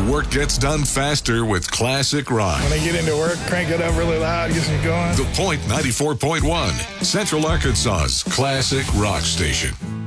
work gets done faster with classic rock. When I get into work, crank it up really loud, gets me going. The Point 94.1, Central Arkansas's classic rock station.